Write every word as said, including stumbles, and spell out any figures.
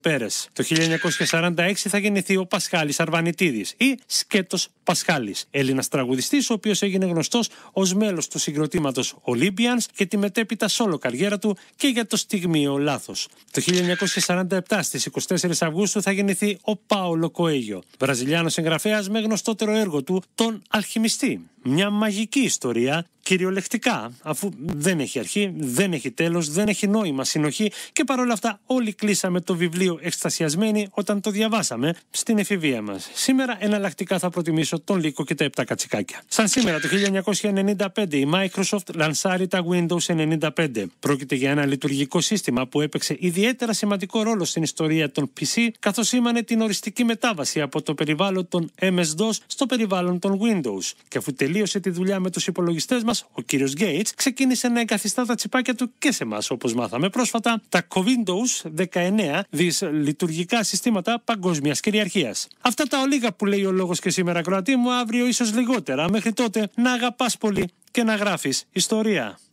Πέρες. Το χίλια εννιακόσια σαράντα έξι θα γεννηθεί ο Πασχάλης Αρβανιτίδης ή Σκέτος Πασχάλης, Έλληνας τραγουδιστής, ο οποίος έγινε γνωστός ως μέλος του συγκροτήματος Olympians και τη μετέπειτα σόλο καριέρα του και για το στιγμίο Λάθος. Το χίλια εννιακόσια σαράντα επτά στις είκοσι τέσσερις Αυγούστου θα γεννηθεί ο Πάολο Κοέλιο, Βραζιλιάνος συγγραφέας με γνωστότερο έργο του τον Αλχημιστή. Μια μαγική ιστορία, κυριολεκτικά, αφού δεν έχει αρχή, δεν έχει τέλος, δεν έχει νόημα, συνοχή και παρόλα αυτά όλοι κλείσαμε το βιβλίο εκστασιασμένοι όταν το διαβάσαμε στην εφηβεία μας. Σήμερα εναλλακτικά θα προτιμήσω τον Λύκο και τα επτά κατσικάκια. Σαν σήμερα το χίλια εννιακόσια ενενήντα πέντε η Microsoft λανσάρει τα Windows ενενήντα πέντε. Πρόκειται για ένα λειτουργικό σύστημα που έπαιξε ιδιαίτερα σημαντικό ρόλο στην ιστορία των πι σι, καθώς σήμανε την οριστική μετάβαση από το περιβάλλον των εμ ες ντος στο περιβάλλον των Windows. Και αφού τελείωσε τη δουλειά με τους υπολογιστές μας, ο κύριος Gates ξεκίνησε να εγκαθιστά τα τσιπάκια του και σε εμάς, όπως μάθαμε πρόσφατα, τα Windows δεκαεννέα, δις λειτουργικά συστήματα παγκόσμιας κυριαρχίας. Αυτά τα ολίγα που λέει ο λόγος και σήμερα, Κροατή μου, αύριο ίσως λιγότερα. Μέχρι τότε να αγαπάς πολύ και να γράφεις ιστορία.